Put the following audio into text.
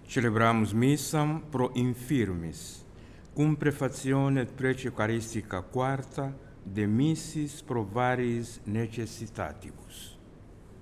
Celebramos missam pro infirmis, cum prefazione prece eucaristica quarta, de missis pro varis necessitatibus.